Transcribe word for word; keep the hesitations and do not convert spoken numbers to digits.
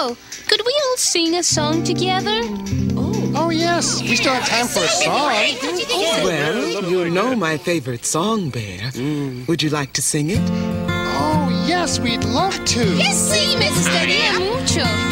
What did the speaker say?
Oh, could we all sing a song together? Oh, yes. We still have time for a song. Well, you know my favorite song, Bear. Mm. Would you like to sing it? Oh, yes, we'd love to. Yes, sí, me gustaría mucho.